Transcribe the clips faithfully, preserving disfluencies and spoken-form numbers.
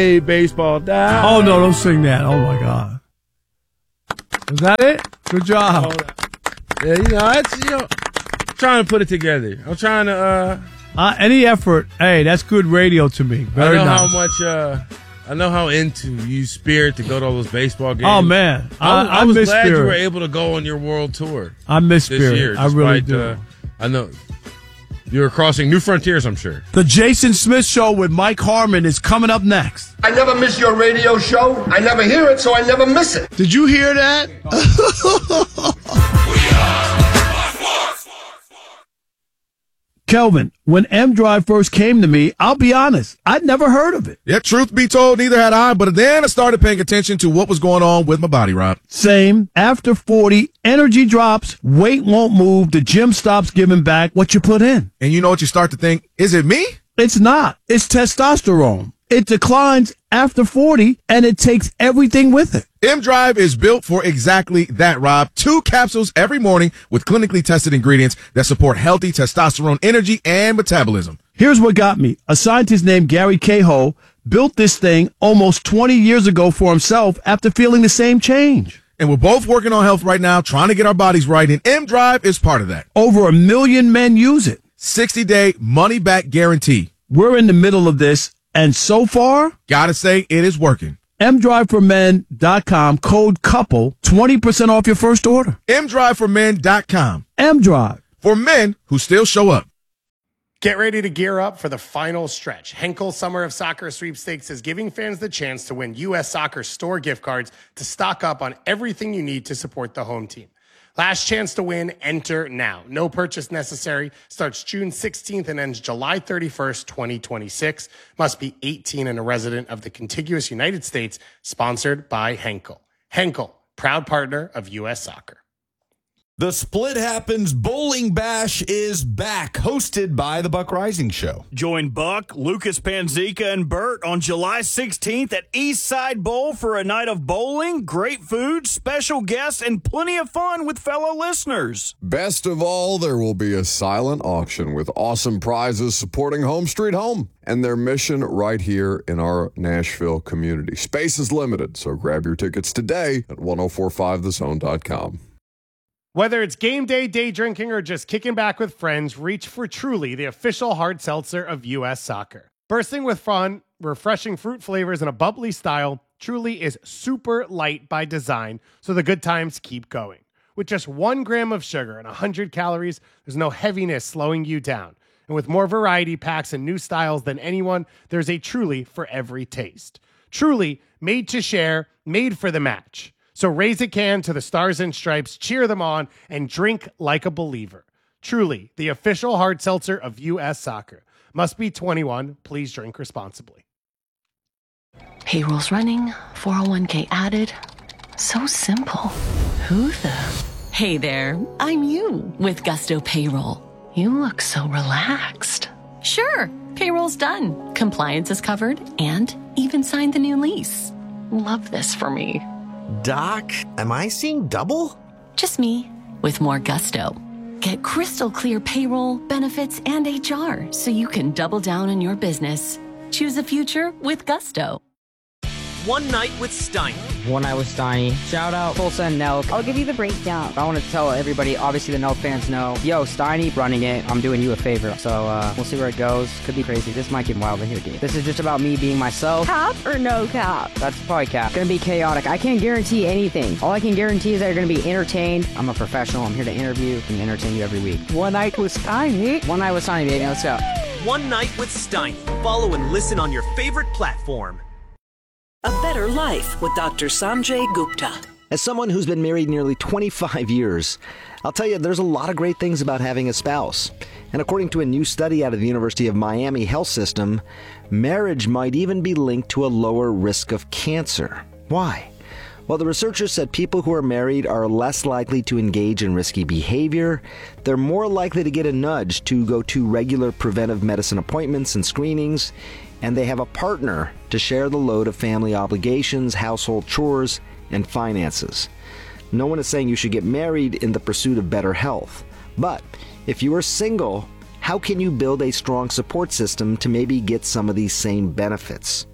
Hey, baseball down. Oh, no, don't sing that. Oh, my God. Is that it? Good job. Oh, yeah, you know, that's, you know, I'm trying to put it together. I'm trying to, uh... Uh, any effort, hey, that's good radio to me. Very I know nice. how much, uh... I know how into you Spirit to go to all those baseball games. Oh, man. I, I, I, I was miss glad Spirit. you were able to go on your world tour. I miss this Spirit. year. I really despite, do. Uh, I know you were crossing new frontiers, I'm sure. The Jason Smith Show with Mike Harmon is coming up next. I never miss your radio show. I never hear it, so I never miss it. Did you hear that? Kelvin, when M-Drive first came to me, I'll be honest, I'd never heard of it. Yeah, truth be told, neither had I, but then I started paying attention to what was going on with my body, Rob. Same. After forty, energy drops, weight won't move, the gym stops giving back what you put in. And you know what you start to think? Is it me? It's not. It's testosterone. It declines after forty, and it takes everything with it. M-Drive is built for exactly that, Rob. Two capsules every morning with clinically tested ingredients that support healthy testosterone energy and metabolism. Here's what got me. A scientist named Gary Cahill built this thing almost twenty years ago for himself after feeling the same change. And we're both working on health right now, trying to get our bodies right, and M-Drive is part of that. Over a million men use it. sixty-day money-back guarantee. We're in the middle of this, and so far, gotta say, it is working. M drive for men dot com, code COUPLE, twenty percent off your first order. M drive for men dot com. M-Drive. For men who still show up. Get ready to gear up for the final stretch. Henkel Summer of Soccer Sweepstakes is giving fans the chance to win U S Soccer store gift cards to stock up on everything you need to support the home team. Last chance to win, enter now. No purchase necessary. Starts June sixteenth and ends July thirty-first, twenty twenty-six. Must be eighteen and a resident of the contiguous United States. Sponsored by Henkel. Henkel, proud partner of U S Soccer. The Split Happens Bowling Bash is back, hosted by the Buck Rising Show. Join Buck, Lucas Panzica, and Bert on July sixteenth at Eastside Bowl for a night of bowling, great food, special guests, and plenty of fun with fellow listeners. Best of all, there will be a silent auction with awesome prizes supporting Home Street Home and their mission right here in our Nashville community. Space is limited, so grab your tickets today at ten forty-five the zone dot com. Whether it's game day, day drinking, or just kicking back with friends, reach for Truly, the official hard seltzer of U S Soccer. Bursting with fun, refreshing fruit flavors, and a bubbly style, Truly is super light by design, so the good times keep going. With just one gram of sugar and one hundred calories, there's no heaviness slowing you down. And with more variety packs and new styles than anyone, there's a Truly for every taste. Truly, made to share, made for the match. So raise a can to the Stars and Stripes, cheer them on, and drink like a believer. Truly, the official hard seltzer of U S Soccer. Must be twenty-one. Please drink responsibly. Payroll's running, four oh one k added. So simple. Who the? Hey there, I'm you with Gusto Payroll. You look so relaxed. Sure, payroll's done. Compliance is covered and even signed the new lease. Love this for me. Doc, am I seeing double? Just me, with more gusto. Get crystal clear payroll, benefits, and H R so you can double down on your business. Choose a future with gusto. One Night with Steiny. One Night with Steiny. Shout out Tulsa and Nelk. I'll give you the breakdown. I want to tell everybody, obviously the Nelk fans know, yo, Steiny running it. I'm doing you a favor. So uh, we'll see where it goes. Could be crazy. This might get wild in here, dude. This is just about me being myself. Cap or no cap? That's probably cap. Gonna be chaotic. I can't guarantee anything. All I can guarantee is that you're gonna be entertained. I'm a professional. I'm here to interview and entertain you every week. One Night with Steiny. One Night with Steiny, baby. Let's go. One Night with Steiny. Follow and listen on your favorite platform. A Better Life with Doctor Sanjay Gupta. As someone who's been married nearly twenty-five years, I'll tell you there's a lot of great things about having a spouse. And according to a new study out of the University of Miami Health System, marriage might even be linked to a lower risk of cancer. Why? Well, the researchers said people who are married are less likely to engage in risky behavior, they're more likely to get a nudge to go to regular preventive medicine appointments and screenings, and they have a partner to share the load of family obligations, household chores, and finances. No one is saying you should get married in the pursuit of better health. But if you are single, how can you build a strong support system to maybe get some of these same benefits?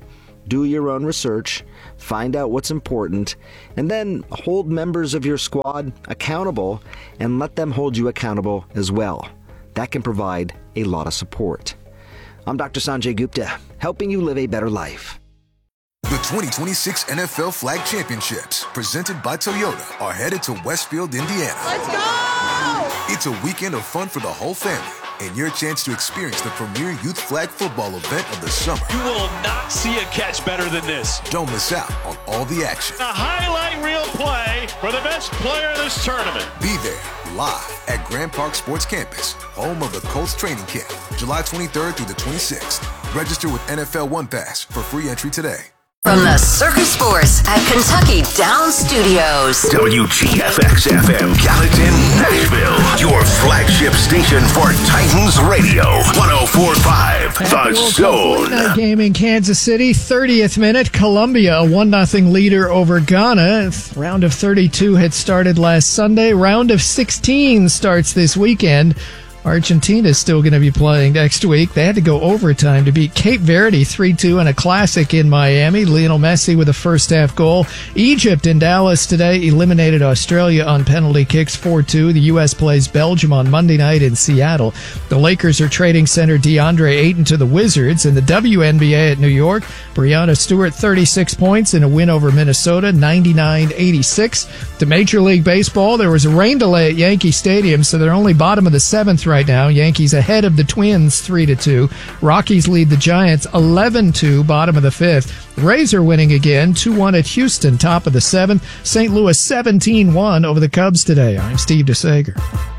do your own research, find out what's important, and then hold members of your squad accountable and let them hold you accountable as well. That can provide a lot of support. I'm Doctor Sanjay Gupta, helping you live a better life. The twenty twenty-six N F L Flag Championships, presented by Toyota, are headed to Westfield, Indiana. Let's go! It's a weekend of fun for the whole family, and your chance to experience the premier youth flag football event of the summer. You will not see a catch better than this. Don't miss out on all the action. A highlight reel play for the best player in this tournament. Be there, live at Grand Park Sports Campus, home of the Colts training camp, July twenty-third through the twenty-sixth. Register with N F L One Pass for free entry today. From the Circus Sports at Kentucky Downs Studios. W G F X F M, Gallatin, Nashville. Your flagship station for Titans Radio. one oh four point five, The Zone. That game in Kansas City, thirtieth minute. Colombia, a one nothing leader over Ghana. Round of thirty-two had started last Sunday. Round of sixteen starts this weekend. Argentina is still going to be playing next week. They had to go overtime to beat Cape Verde three two in a classic in Miami. Lionel Messi with a first-half goal. Egypt in Dallas today eliminated Australia on penalty kicks four two. The U S plays Belgium on Monday night in Seattle. The Lakers are trading center DeAndre Ayton to the Wizards. In the W N B A at New York, Breanna Stewart, thirty-six points in a win over Minnesota, ninety-nine eighty-six. To Major League Baseball, there was a rain delay at Yankee Stadium, so they're only bottom of the seventh right now. Yankees ahead of the Twins three to two. Rockies lead the Giants eleven two, bottom of the fifth. Rays are winning again, two one at Houston, top of the seventh. Saint Louis seventeen one over the Cubs today. I'm Steve DeSager.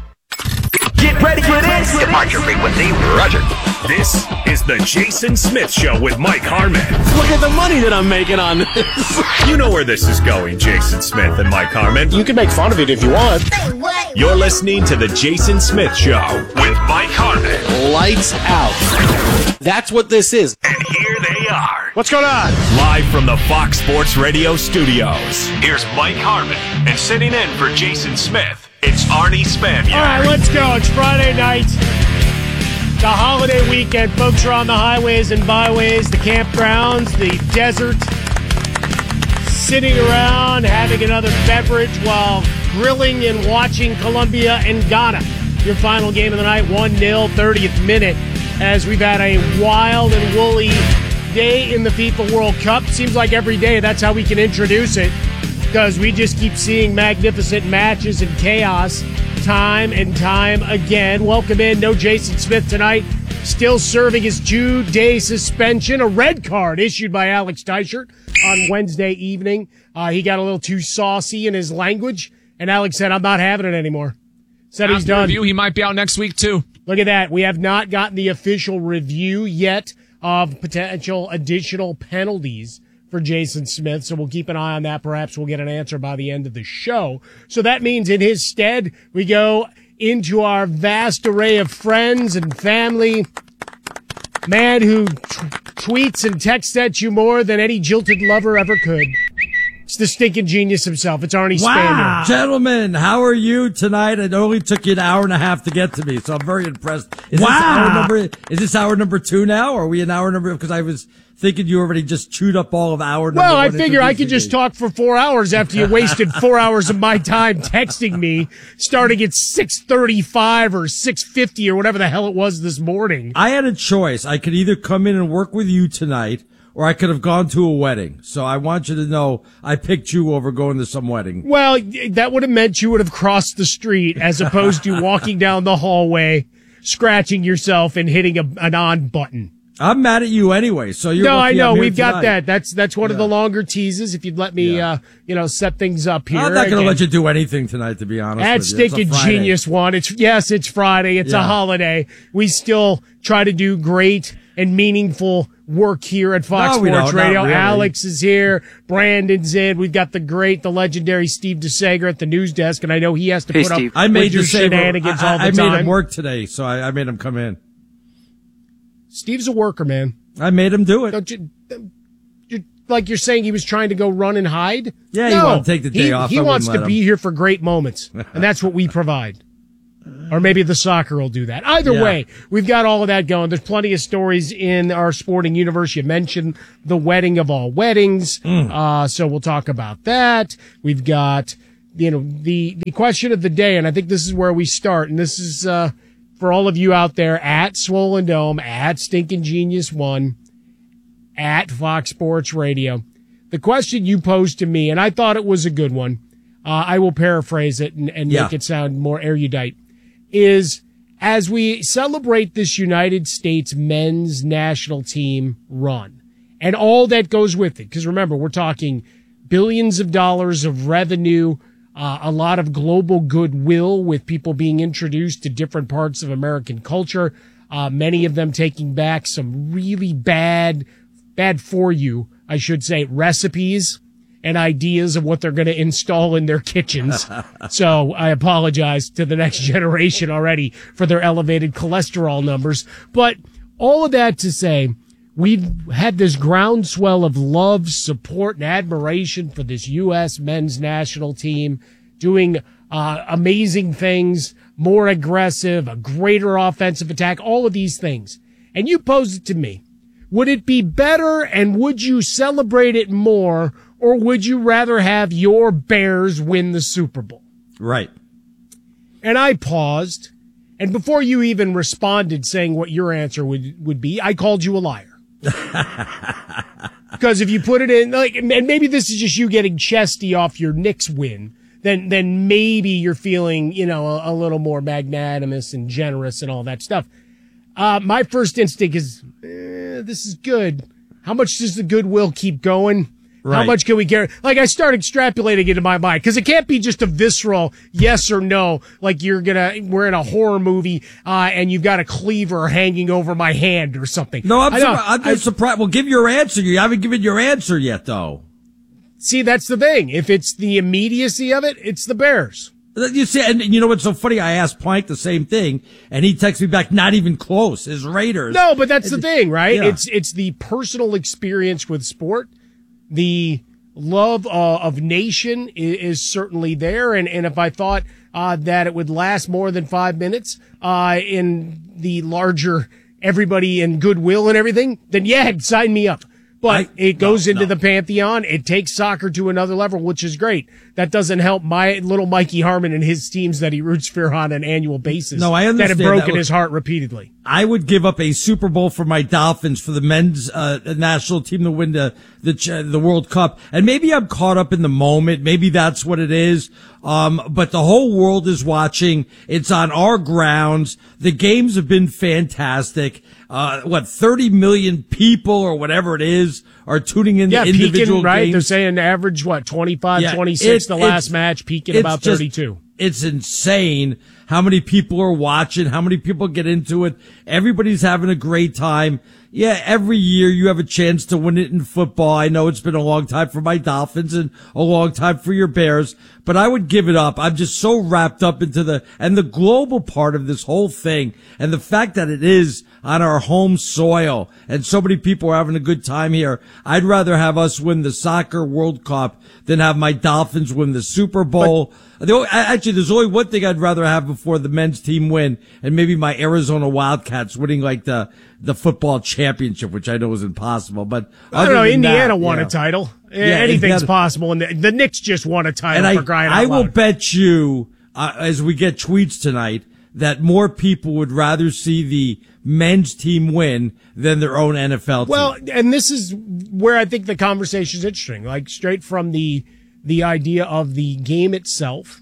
Get ready for this. Depart your frequency, Roger. This is the Jason Smith Show with Mike Harmon. Look at the money that I'm making on this. You know where this is going, Jason Smith and Mike Harmon. You can make fun of it if you want. You're listening to the Jason Smith Show with Mike Harmon. Lights out. That's what this is. And here they are. What's going on? Live from the Fox Sports Radio studios. Here's Mike Harmon. And sitting in for Jason Smith, it's Arnie Spanier. All right, let's go. It's Friday night. The holiday weekend. Folks are on the highways and byways, the campgrounds, the desert, sitting around having another beverage while grilling and watching Colombia and Ghana. Your final game of the night, one nil, thirtieth minute, as we've had a wild and woolly day in the FIFA World Cup. Seems like every day that's how we can introduce it, because we just keep seeing magnificent matches and chaos time and time again. Welcome in. No Jason Smith tonight. Still serving his two-day suspension. A red card issued by Alex Teichert on Wednesday evening. Uh, he got a little too saucy in his language, and Alex said, I'm not having it anymore. Said he's done. Review, he might be out next week, too. Look at that. We have not gotten the official review yet of potential additional penalties for Jason Smith, so we'll keep an eye on that. Perhaps we'll get an answer by the end of the show. So that means in his stead, we go into our vast array of friends and family. Man who t- tweets and texts at you more than any jilted lover ever could. It's the stinking genius himself. It's Arnie wow. Spanier. Gentlemen, how are you tonight? It only took you an hour and a half to get to me, so I'm very impressed. Is wow. this hour number, is this hour number two now? Or are we in hour number, because I was thinking you already just chewed up all of hour number Well, one. I figure I could just talk for four hours after you wasted four hours of my time texting me, starting at six thirty-five or six fifty or whatever the hell it was this morning. I had a choice. I could either come in and work with you tonight, or I could have gone to a wedding. So I want you to know I picked you over going to some wedding. Well, that would have meant you would have crossed the street as opposed to walking down the hallway, scratching yourself and hitting a, an on button. I'm mad at you anyway, so you're No, I know. We've tonight. got that. That's that's one yeah. of the longer teases. If you'd let me, yeah. uh, you know, set things up here. I'm not going to let you do anything tonight, to be honest That's with you. stinking genius one. It's yes, it's Friday. It's yeah. a holiday. We still try to do great and meaningful work here at Fox no, Sports Radio. Really. Alex is here. Brandon's in. We've got the great, the legendary Steve DeSager at the news desk, and I know he has to hey, put Steve. up I made with your Saber, shenanigans I, all the I time. made him work today, so I, I made him come in. Steve's a worker, man. I made him do it. Don't you, you, like you're saying he was trying to go run and hide? Yeah, no, he wanted to take the day he, off. He I wants wouldn't to let be him. here for great moments, and that's what we provide. Or maybe the soccer will do that. Either Yeah. way, we've got all of that going. There's plenty of stories in our sporting universe. You mentioned the wedding of all weddings. Mm. Uh, so we'll talk about that. We've got, you know, the, the question of the day. And I think this is where we start. And this is, uh, for all of you out there at Swollen Dome, at Stinking Genius One, at Fox Sports Radio. The question you posed to me, and I thought it was a good one. Uh, I will paraphrase it and, and Yeah. make it sound more erudite. Is as we celebrate this United States men's national team run and all that goes with it, because remember, we're talking billions of dollars of revenue, uh, a lot of global goodwill with people being introduced to different parts of American culture, uh, many of them taking back some really bad, bad for you, I should say, recipes and ideas of what they're going to install in their kitchens. So I apologize to the next generation already for their elevated cholesterol numbers. But all of that to say, we've had this groundswell of love, support, and admiration for this U S men's national team doing uh, amazing things, more aggressive, a greater offensive attack, all of these things. And you posed it to me. Would it be better and would you celebrate it more, or would you rather have your Bears win the Super Bowl? Right. And I paused, and before you even responded saying what your answer would, would be, I called you a liar. Because if you put it in, like, and maybe this is just you getting chesty off your Knicks win, then then maybe you're feeling, you know, a, a little more magnanimous and generous and all that stuff. Uh, my first instinct is, eh, this is good. How much does the goodwill keep going? How Right. much can we get? Like, I start extrapolating it in my mind, because it can't be just a visceral yes or no, like you're gonna, we're in a horror movie, uh, and you've got a cleaver hanging over my hand or something. No, I'm, I know, surpri- I'm I- just surprised. Well, give your answer. You haven't given your answer yet, though. See, that's the thing. If it's the immediacy of it, it's the Bears. You see, and you know what's so funny? I asked Plank the same thing, and he texted me back, not even close. His Raiders. No, but that's the thing, right? Yeah. It's it's the personal experience with sport. The love uh, of nation is, is certainly there, and, and if I thought uh, that it would last more than five minutes uh, in the larger everybody and goodwill and everything, then yeah, sign me up. But I- it goes no, into no. the pantheon. It takes soccer to another level, which is great. That doesn't help my little Mikey Harmon and his teams that he roots for on an annual basis. No, I that understand have broken that. his heart repeatedly. I would give up a Super Bowl for my Dolphins for the men's uh, national team to win the the ch- the World Cup. And maybe I'm caught up in the moment. Maybe that's what it is. Um, but the whole world is watching. It's on our grounds. The games have been fantastic. Uh, what, thirty million people or whatever it is are tuning in Yeah, to individual peaking, right? games. They're saying average, what, twenty-five, Yeah, twenty-six, it- the it's- last match, peaking it's about just- thirty-two. It's insane how many people are watching, how many people get into it. Everybody's having a great time. Yeah, every year you have a chance to win it in football. I know it's been a long time for my Dolphins and a long time for your Bears, but I would give it up. I'm just so wrapped up into the, and the global part of this whole thing, and the fact that it is on our home soil and so many people are having a good time here. I'd rather have us win the soccer World Cup than have my Dolphins win the Super Bowl. The only, actually, there's only one thing I'd rather have before the men's team win, and maybe my Arizona Wildcats winning like the the football championship, which I know is impossible. But I don't know. other than Indiana that, won yeah. a title. Yeah, Anything's Indiana- possible. And the, the Knicks just won a title And for I, crying I out will loud. bet you, uh, as we get tweets tonight, that more people would rather see the men's team win than their own N F L team. Well, and this is where I think the conversation is interesting. Like straight from the the idea of the game itself,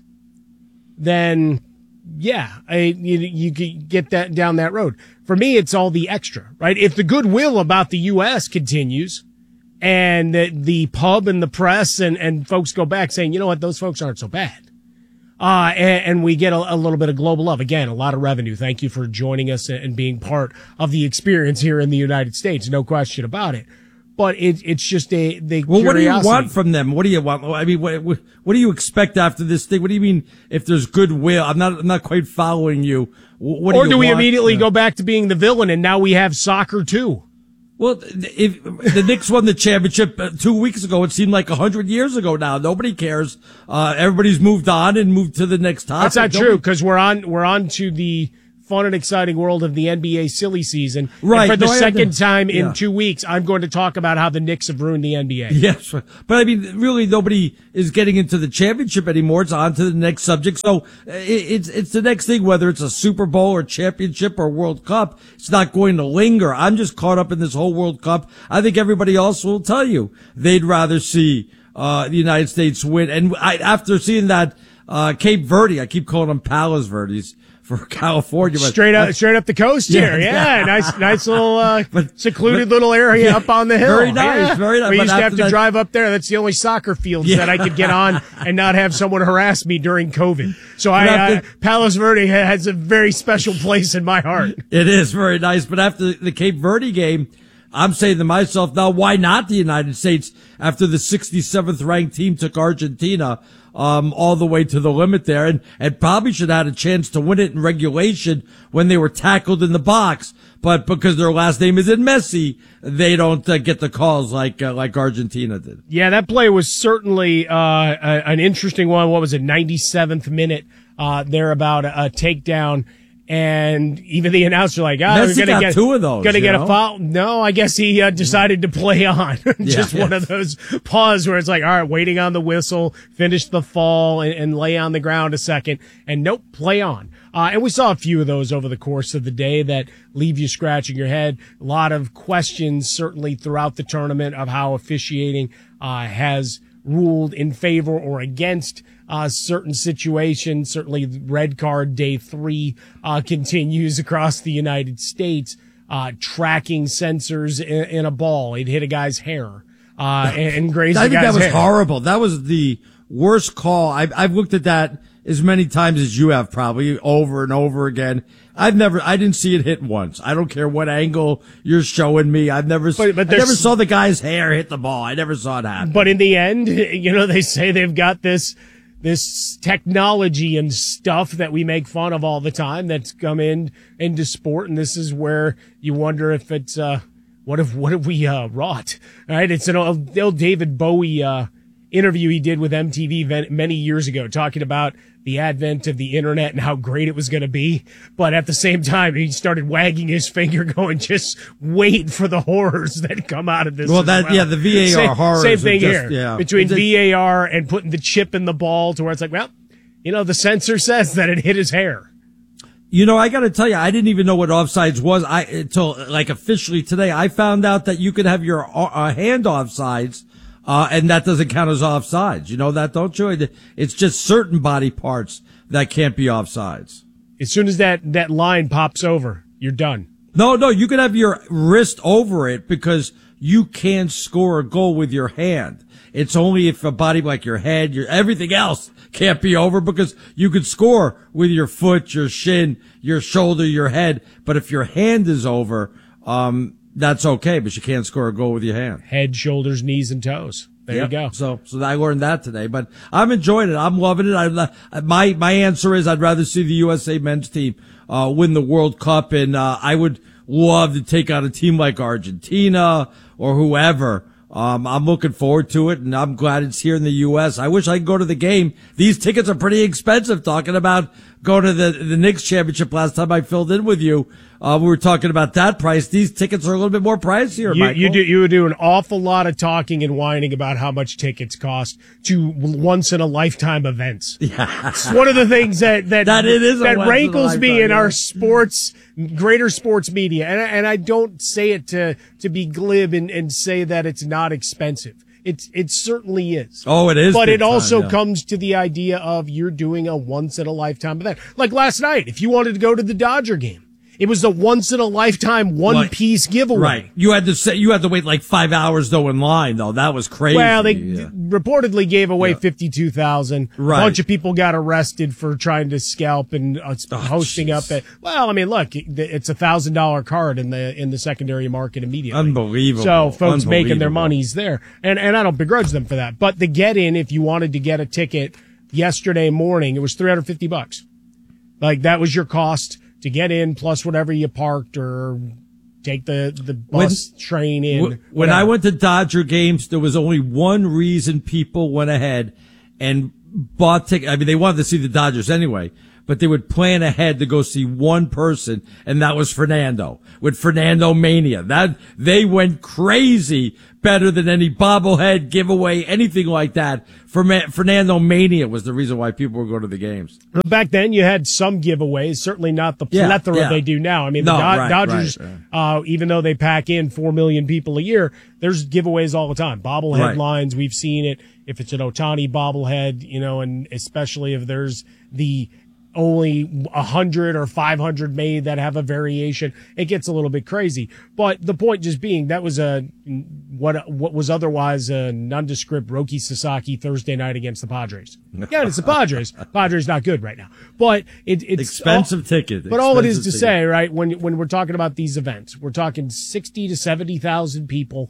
then yeah, I, you you could get that down that road. For me, it's all the extra, right? If the goodwill about the U S continues, and the, the pub and the press and and folks go back saying, you know what, those folks aren't so bad. Uh, and, and we get a, a little bit of global love. Again, a lot of revenue. Thank you for joining us and being part of the experience here in the United States. No question about it. But it, it's just a, the Well, what do you curiosity. want from them? What do you want? I mean, what, what, what do you expect after this thing? What do you mean if there's goodwill? I'm not, I'm not quite following you. What do or you do we want? immediately Yeah. go back to being the villain and now we have soccer too? Well, if the Knicks won the championship two weeks ago, it seemed like a hundred years ago now. Nobody cares. Uh, everybody's moved on and moved to the next topic. That's not Nobody- true because we're on we're on to the fun and exciting world of the N B A silly season. Right. And for the No, I second understand. time in Yeah. two weeks, I'm going to talk about how the Knicks have ruined the N B A. Yes, but I mean, really, nobody is getting into the championship anymore. It's on to the next subject. So it, it's it's the next thing, whether it's a Super Bowl or championship or World Cup. It's not going to linger. I'm just caught up in this whole World Cup. I think everybody else will tell you they'd rather see uh the United States win. And I, after seeing that uh Cape Verde, I keep calling them Palos Verdes for California, but Straight up, I- straight up the coast Yeah, here. Yeah, yeah. nice, nice little uh, But- secluded but- little area yeah, up on the hill. very nice, Yeah. very nice. We But used to have after to that- drive up there. That's the only soccer fields Yeah. that I could get on and not have someone harass me during COVID. So I, But uh, after- Palos Verde ha- has a very special place in my heart. It is very nice. But after the Cape Verde game, I'm saying to myself, now why not the United States after the sixty-seventh ranked team took Argentina um all the way to the limit there and, and probably should have had a chance to win it in regulation when they were tackled in the box. But because their last name isn't Messi, they don't uh, get the calls like uh, like Argentina did. Yeah, that play was certainly uh, a, an interesting one. What was it, ninety-seventh minute uh, there about a, a takedown. And even the announcer like, ah, Messi we're gonna got get two of those, Gonna you get know? a foul. No, I guess he uh, decided to play on. Just Yeah. one of those pause where it's like, all right, waiting on the whistle, finish the fall, and, and lay on the ground a second, and nope, play on. Uh, and we saw a few of those over the course of the day that leave you scratching your head. A lot of questions certainly throughout the tournament of how officiating uh, has ruled in favor or against uh, certain situations. Certainly red card day three uh, continues across the United States. Uh, tracking sensors in, in a ball. It hit a guy's hair uh, and, and grazed I the think guy's that was hair. horrible. That was the worst call. I've, I've looked at that as many times as you have, probably over and over again. I've never, I didn't see it hit once. I don't care what angle you're showing me. I've never, But- but I there's- never saw the guy's hair hit the ball. I never saw it happen. But in the end, you know, they say they've got this this technology and stuff that we make fun of all the time that's come in into sport, and this is where you wonder if it's uh what if what if we uh wrought, right? It's an old, old David Bowie uh interview he did with M T V ven- many years ago, talking about the advent of the internet and how great it was going to be. But at the same time, he started wagging his finger going, just wait for the horrors that come out of this. Well, as that- yeah, the V A R same, horrors Same are thing just- here. yeah. Between It's a- V A R and putting the chip in the ball to where it's like, well, you know, the sensor says that it hit his hair. You know, I got to tell you, I didn't even know what offsides was. I until like officially today, I found out that you could have your uh, hand offsides, uh, and that doesn't count as offsides. You know that, don't you? It's just certain body parts that can't be offsides. As soon as that that line pops over, you're done. No, no, you could have your wrist over it because you can't score a goal with your hand. It's only if a body like your head, your everything else can't be over because you could score with your foot, your shin, your shoulder, your head. But if your hand is over, um, that's okay, but you can't score a goal with your hand. Head, shoulders, knees, and toes. There Yep. you go. So, so I learned that today, but I'm enjoying it. I'm loving it. I, my, my answer is I'd rather see the U S A men's team, uh, win the World Cup. And, uh, I would love to take on a team like Argentina or whoever. Um, I'm looking forward to it, and I'm glad it's here in the U S. I wish I could go to the game. These tickets are pretty expensive. Talking about going to the the Knicks championship last time I filled in with you, uh, we were talking about that price. These tickets are a little bit more pricier. You, Michael. you do you would do an awful lot of talking and whining about how much tickets cost to once in a lifetime events. Yeah. It's one of the things that that That it is a that once in a rankles me lifetime, in yeah. our sports, greater sports media, and and I don't say it to to be glib and, and say that it's not expensive. It's it certainly is. Oh, it is But big it also time, yeah. comes to the idea of you're doing a once in a lifetime event. Like last night, if you wanted to go to the Dodger game, it was a once in a lifetime one Right. piece giveaway. Right. You had to say, you had to wait like five hours though in line though. That was crazy. Well, they Yeah. reportedly gave away fifty-two thousand. Right. A bunch of people got arrested for trying to scalp and uh, hosting up at, well, I mean, look, it- it's a thousand dollar card in the, in the secondary market immediately. Unbelievable. So folks making their Unbelievable. monies there. And, and I don't begrudge them for that. But the get in, if you wanted to get a ticket yesterday morning, it was three hundred fifty bucks. Like that was your cost to get in plus whatever you parked or take the, the bus, when, train in. When whatever. I went to Dodger games, there was only one reason people went ahead and bought tickets. I mean, they wanted to see the Dodgers anyway, but they would plan ahead to go see one person, and that was Fernando, with Fernando Mania. That, they went crazy, better than any bobblehead giveaway, anything like that. Fernando Mania was the reason why people would go to the games. Back then, you had some giveaways, certainly not the yeah, plethora yeah. they do now. I mean, no, the Do- right, Dodgers, right, right. Uh, even though they pack in four million people a year, there's giveaways all the time. Bobblehead right. lines, we've seen it. If it's an Ohtani bobblehead, you know, and especially if there's the only one hundred or five hundred made that have a variation, it gets a little bit crazy. But the point just being, that was a what what was otherwise a nondescript Roki Sasaki Thursday night against the Padres. Yeah, it's the Padres. Padres not good right now, but it, it's expensive all, ticket. But expensive all it is to ticket. say, right, when when we're talking about these events, we're talking sixty to seventy thousand people,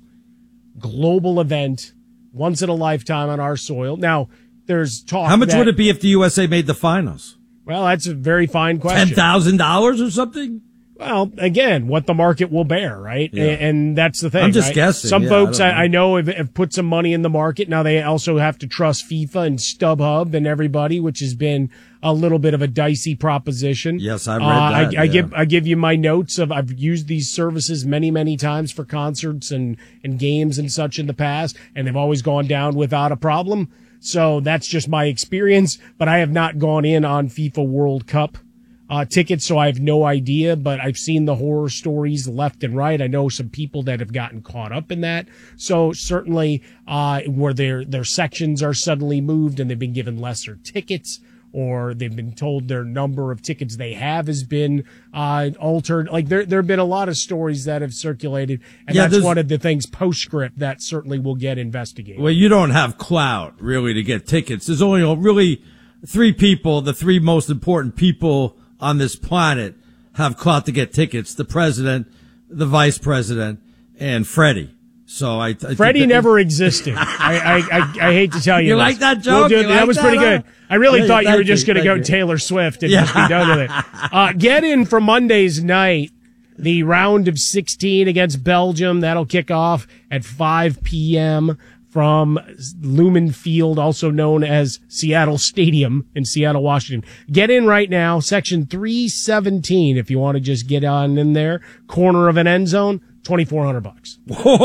global event, once in a lifetime on our soil. Now, there's talk. How much that, would it be if the U S A made the finals? Well, that's a very fine question. Ten thousand dollars or something? Well, again, what the market will bear, right? Yeah. And, and that's the thing. I'm just right? guessing. Some yeah, folks I, I, I know have, have put some money in the market. Now they also have to trust FIFA and StubHub and everybody, which has been a little bit of a dicey proposition. Yes, I've read uh, that. I, yeah. I give I give you my notes of I've used these services many many times for concerts and and games and such in the past, and they've always gone down without a problem. So that's just my experience, but I have not gone in on FIFA World Cup uh, tickets, so I have no idea, but I've seen the horror stories left and right. I know some people that have gotten caught up in that. So certainly, uh, where their, their sections are suddenly moved and they've been given lesser tickets, or they've been told their number of tickets they have has been uh, altered. Like there, there have been a lot of stories that have circulated, and yeah, that's one of the things postscript that certainly will get investigated. Well, you don't have clout really to get tickets. There's only really three people, the three most important people on this planet, have clout to get tickets: the president, the vice president, and Freddie. So I, I Freddie that, never existed. I, I, I, I hate to tell you. You this. like that joke? We'll do, You that like was that, pretty huh? good. I really Yeah, thought you were thank just you, going to go thank you. Taylor Swift and Yeah. just be done with it. Uh, get in for Monday's night, the round of sixteen against Belgium. That'll kick off at five p.m. from Lumen Field, also known as Seattle Stadium in Seattle, Washington. Get in right now, section three seventeen, if you want to just get on in there. Corner of an end zone, twenty-four hundred bucks.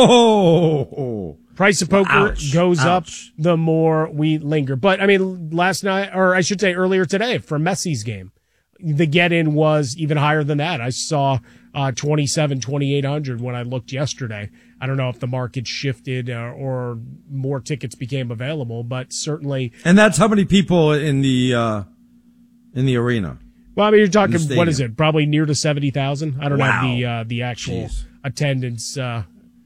Whoa! Price of poker Ouch. goes Ouch. up the more we linger. But, I mean, last night, or I should say earlier today, for Messi's game, the get-in was even higher than that. I saw uh, twenty-seven, twenty-eight hundred when I looked yesterday. I don't know if the market shifted uh, or more tickets became available, but certainly. And that's how many people in the uh, in the arena. Well, I mean, you're talking, stadium. what is it, probably near to seventy thousand? I don't Wow. have the uh, the actual Jeez. attendance uh,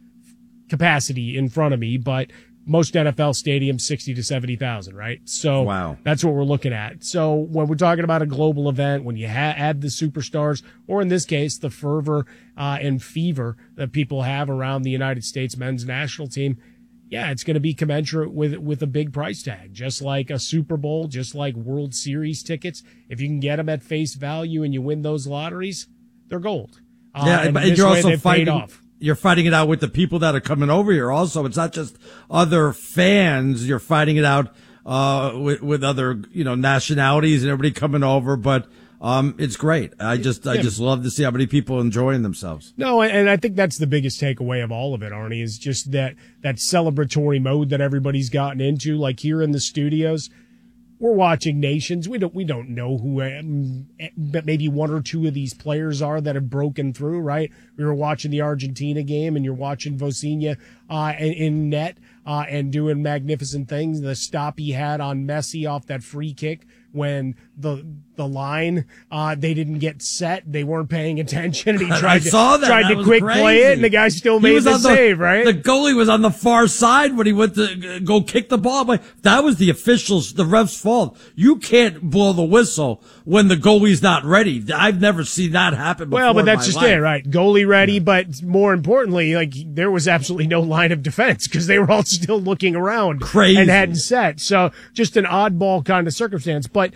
capacity in front of me, but most N F L stadiums, sixty to seventy thousand, right? So Wow. that's what we're looking at. So when we're talking about a global event, when you ha- add the superstars, or in this case, the fervor uh, and fever that people have around the United States men's national team, yeah, it's going to be commensurate with with a big price tag, just like a Super Bowl, just like World Series tickets. If you can get them at face value and you win those lotteries, they're gold. Uh, Yeah, and but this you're way also they've paid fighting. off. You're fighting it out with the people that are coming over here. Also, it's not just other fans. You're fighting it out uh, with with other you know nationalities and everybody coming over. But um, it's great. I just I Yeah. just love to see how many people enjoying themselves. No, and I think that's the biggest takeaway of all of it, Arnie, is just that that celebratory mode that everybody's gotten into. Like here in the studios, we're watching nations. We don't we don't know who, um, but maybe one or two of these players are that have broken through. Right? We were watching the Argentina game, and you're watching Vozinha uh, in, in net uh, and doing magnificent things. The stop he had on Messi off that free kick when the the line uh, they didn't get set, they weren't paying attention. And he tried I to saw that. tried That to was quick crazy. play it, and the guy still He made was the on save. Right? The goalie was on the far side when he went to go kick the ball. But that was the officials, the ref's fault. You can't blow the whistle when the goalie's not ready. I've never seen that happen before. Well, but in that's my just life. it, right? Goalie ready, but more importantly, like there was absolutely no line of defense because they were all still looking around Crazy. and hadn't set. So just an oddball kind of circumstance. But just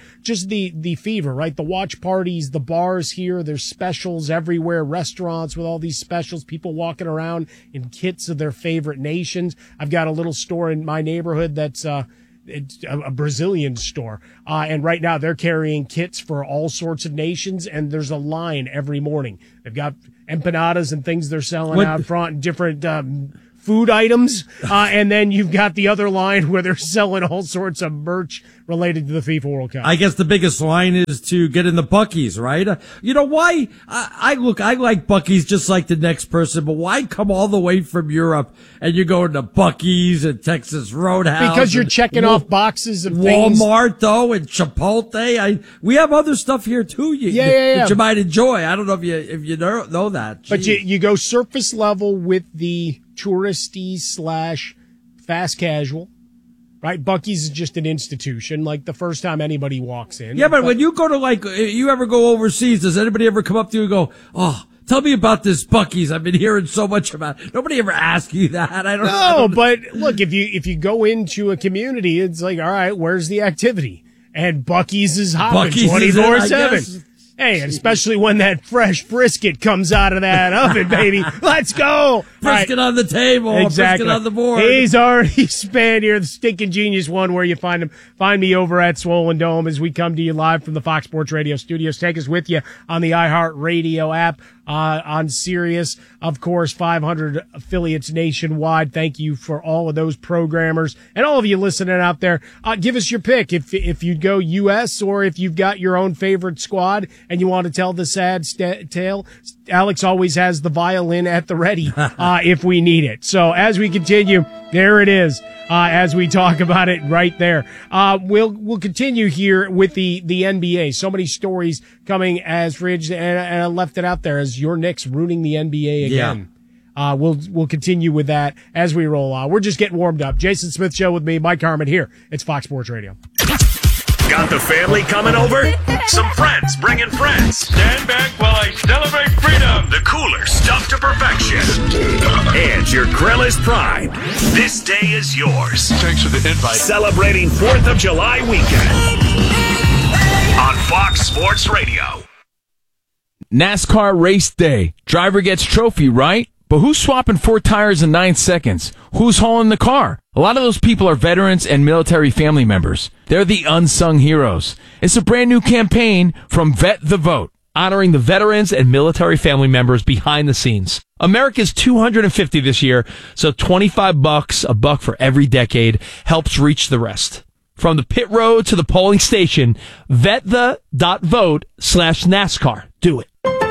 the, the fever, right? The watch parties, the bars here, there's specials everywhere, restaurants with all these specials, people walking around in kits of their favorite nations. I've got a little store in my neighborhood that's, uh, it's a, a Brazilian store. Uh, and right now they're carrying kits for all sorts of nations, and there's a line every morning. They've got empanadas and things they're selling What? out front, different, um, food items, uh, and then you've got the other line where they're selling all sorts of merch related to the FIFA World Cup. I guess the biggest line is to get in the Buc-ee's, right? Uh, you know why? I, I look, I like Buc-ee's just like the next person, but why come all the way from Europe and you're going to Buc-ee's and Texas Roadhouse? Because you're and checking Wal- off boxes of things. Walmart, though, and Chipotle. I we have other stuff here too. You, Yeah, you, yeah, yeah. That you might enjoy. I don't know if you if you know, know that. But you, Jeez. you go surface level with the touristy slash fast casual, right? Buc-ee's is just an institution, like the first time anybody walks in. Yeah, but when you go to like, you ever go overseas, does anybody ever come up to you and go, oh, tell me about this Buc-ee's? I've been hearing so much about it. Nobody ever asks you that. I don't I No, don't- but look, if you if you go into a community, it's like, all right, where's the activity? And Buc-ee's is hopping Buc-ee's is in, twenty-four I seven. guess. Hey, and especially when that fresh brisket comes out of that oven, baby. Let's go. All right. Brisket on the table, Exactly. brisket on the board. He's already spent here, the Stinking Genius one, where you find him. Find me over at Swollen Dome as we come to you live from the Fox Sports Radio studios. Take us with you on the iHeartRadio app, uh, on Sirius, of course, five hundred affiliates nationwide. Thank you for all of those programmers and all of you listening out there. Uh, give us your pick if if you'd go U S or if you've got your own favorite squad and you want to tell the sad st- tale. Alex always has the violin at the ready uh, if we need it. So as we continue, there it is. Uh, as we talk about it right there, uh, we'll we'll continue here with the the N B A. So many stories coming as free agents, and, and I left it out there as your Knicks ruining the N B A again. Yeah. Uh, we'll we'll continue with that as we roll on. We're just getting warmed up. Jason Smith Show with me, Mike Harmon here. It's Fox Sports Radio. Got the family coming over? Some friends bringing friends. Stand back while I celebrate freedom. The cooler stuff to perfection. And your grill is primed. This day is yours. Thanks for the invite. Celebrating fourth of July weekend on Fox Sports Radio. NASCAR race day. Driver gets trophy, right? But who's swapping four tires in nine seconds? Who's hauling the car? A lot of those people are veterans and military family members. They're the unsung heroes. It's a brand new campaign from Vet the Vote, honoring the veterans and military family members behind the scenes. America's two hundred fifty this year, so twenty-five bucks, a buck for every decade, helps reach the rest. From the pit road to the polling station, vetthe.vote slash NASCAR. Do it.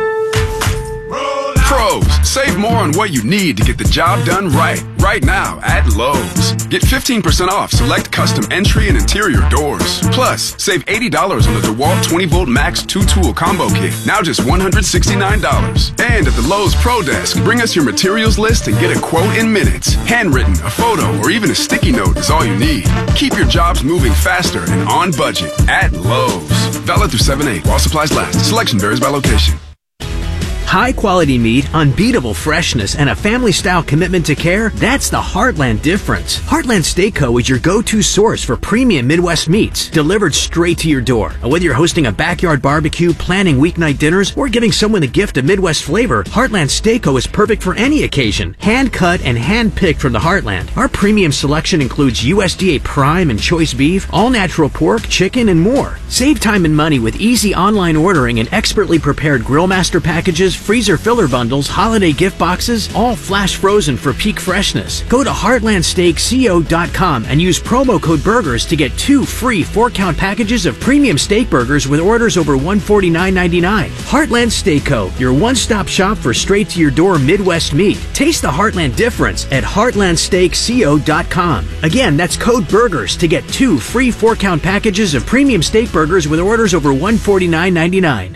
Pros, save more on what you need to get the job done right. Right now at Lowe's. Get fifteen percent off select custom entry and interior doors. Plus, save eighty dollars on the DeWalt twenty volt Max two tool combo kit. Now just one hundred sixty-nine dollars. And at the Lowe's Pro Desk, bring us your materials list and get a quote in minutes. Handwritten, a photo, or even a sticky note is all you need. Keep your jobs moving faster and on budget at Lowe's. Valid through seven eight while supplies last. Selection varies by location. High quality meat, unbeatable freshness, and a family style commitment to care, that's the Heartland difference. Heartland Steak Co. is your go-to source for premium Midwest meats, delivered straight to your door. And whether you're hosting a backyard barbecue, planning weeknight dinners, or giving someone the gift of Midwest flavor, Heartland Steak Co. is perfect for any occasion. Hand cut and hand picked from the Heartland. Our premium selection includes U S D A prime and choice beef, all natural pork, chicken, and more. Save time and money with easy online ordering and expertly prepared Grillmaster packages, freezer filler bundles, holiday gift boxes, all flash frozen for peak freshness. Go to heartland steak co dot com and use promo code BURGERS to get two free four-count packages of premium steak burgers with orders over one hundred forty-nine ninety-nine. Heartland Steak Co., your one-stop shop for straight-to-your-door Midwest meat. Taste the Heartland difference at heartland steak co dot com. Again, that's code BURGERS to get two free four-count packages of premium steak burgers with orders over one hundred forty-nine ninety-nine.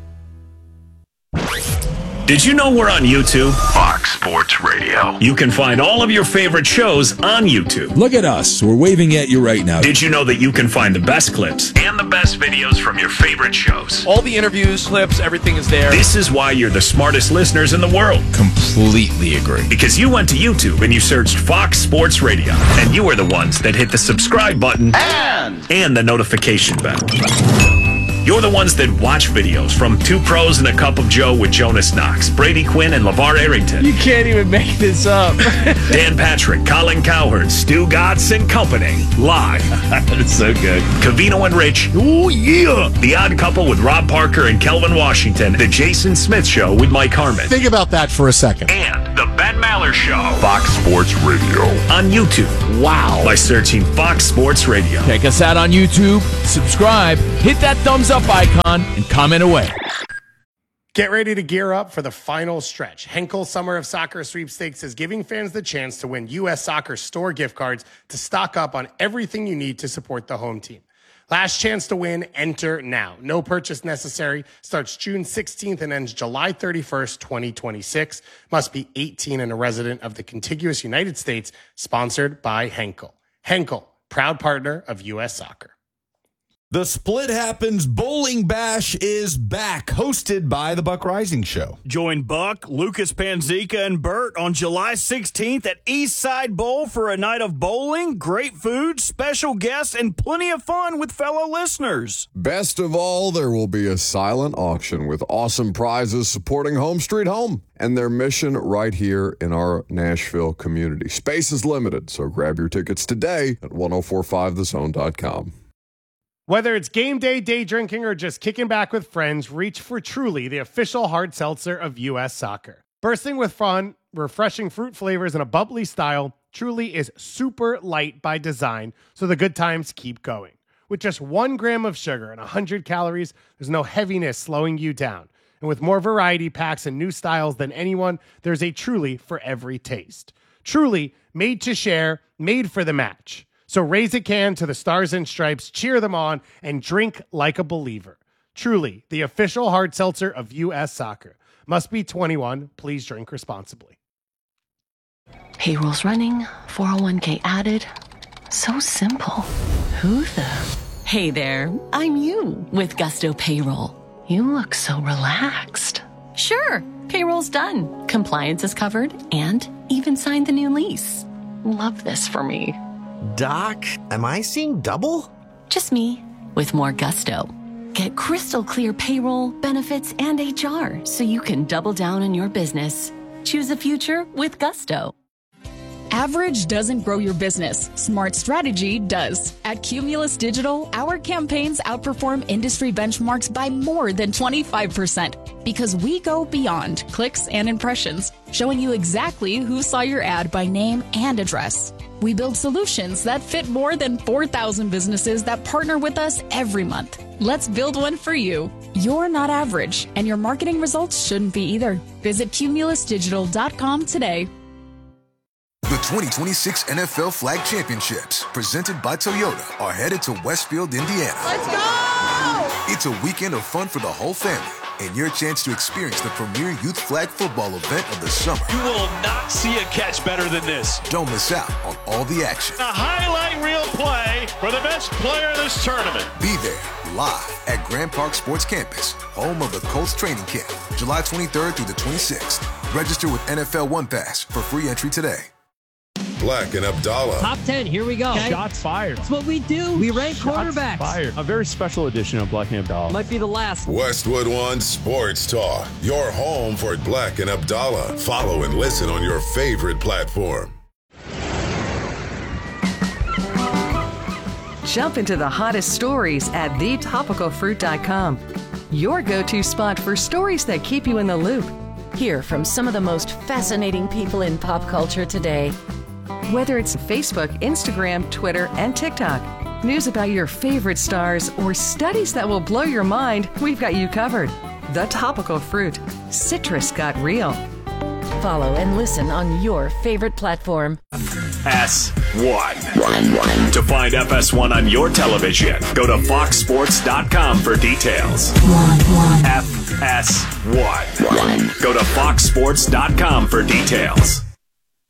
Did you know we're on YouTube? Fox Sports Radio. You can find all of your favorite shows on YouTube. Look at us. We're waving at you right now. Did you know that you can find the best clips and the best videos from your favorite shows? All the interviews, clips, everything is there. This is why you're the smartest listeners in the world. Completely agree. Because you went to YouTube and you searched Fox Sports Radio, and you were the ones that hit the subscribe button and, and the notification bell. You're the ones that watch videos from Two Pros and a Cup of Joe with Jonas Knox, Brady Quinn, and LeVar Arrington. You can't even make this up. Dan Patrick, Colin Cowherd, Stu Gatz, and company. Live. That's so good. Covino and Rich. Oh, yeah. The Odd Couple with Rob Parker and Kelvin Washington. The Jason Smith Show with Mike Harmon. Think about that for a second. And the Ben Maller Show. Fox Sports Radio. On YouTube. Wow. By searching Fox Sports Radio. Check us out on YouTube. Subscribe. Hit that thumbs up icon and comment away. Get ready to gear up for the final stretch. Henkel Summer of Soccer Sweepstakes is giving fans the chance to win U S Soccer store gift cards to stock up on everything you need to support the home team. Last chance to win, enter now. No purchase necessary. Starts June sixteenth and ends July thirty-first, twenty twenty-six. Must be eighteen and a resident of the contiguous United States. Sponsored by Henkel. Henkel, proud partner of U S Soccer. The Split Happens Bowling Bash is back, hosted by the Buck Rising Show. Join Buck, Lucas Panzica, and Bert on July sixteenth at Eastside Bowl for a night of bowling, great food, special guests, and plenty of fun with fellow listeners. Best of all, there will be a silent auction with awesome prizes supporting Home Street Home and their mission right here in our Nashville community. Space is limited, so grab your tickets today at ten forty-five the zone dot com. Whether it's game day, day drinking, or just kicking back with friends, reach for Truly, the official hard seltzer of U S Soccer. Bursting with fun, refreshing fruit flavors, and a bubbly style, Truly is super light by design, so the good times keep going. With just one gram of sugar and one hundred calories, there's no heaviness slowing you down. And with more variety packs and new styles than anyone, there's a Truly for every taste. Truly, made to share, made for the match. So raise a can to the Stars and Stripes, cheer them on, and drink like a believer. Truly, the official hard seltzer of U S Soccer. Must be twenty-one. Please drink responsibly. Payroll's running, four oh one k added. So simple. Who the? Hey there, I'm you with Gusto Payroll. You look so relaxed. Sure, payroll's done. Compliance is covered and even signed the new lease. Love this for me. Doc, am I seeing double? Just me, with more gusto. Get crystal clear payroll, benefits, and H R so you can double down on your business. Choose a future with gusto. Average doesn't grow your business. Smart strategy does. At Cumulus Digital, our campaigns outperform industry benchmarks by more than twenty-five percent because we go beyond clicks and impressions, showing you exactly who saw your ad by name and address. We build solutions that fit more than four thousand businesses that partner with us every month. Let's build one for you. You're not average, and your marketing results shouldn't be either. Visit cumulus digital dot com today. The twenty twenty-six N F L Flag Championships, presented by Toyota, are headed to Westfield, Indiana. Let's go! It's a weekend of fun for the whole family and your chance to experience the premier youth flag football event of the summer. You will not see a catch better than this. Don't miss out on all the action. A highlight reel play for the best player in this tournament. Be there live at Grand Park Sports Campus, home of the Colts training camp, July twenty-third through the twenty-sixth. Register with N F L One Pass for free entry today. Black and Abdallah. Top ten, here we go. Okay. Shots fired. That's what we do. We rank Shots quarterbacks. Fired. A very special edition of Black and Abdallah. Might be the last. Westwood One Sports Talk. Your home for Black and Abdallah. Follow and listen on your favorite platform. Jump into the hottest stories at the topical fruit dot com. Your go-to spot for stories that keep you in the loop. Hear from some of the most fascinating people in pop culture today. Whether it's Facebook, Instagram, Twitter, and TikTok, news about your favorite stars, or studies that will blow your mind, we've got you covered. The Topical Fruit. Citrus got real. Follow and listen on your favorite platform. S one. To find F S one on your television, go to fox sports dot com for details. F S one. Go to fox sports dot com for details.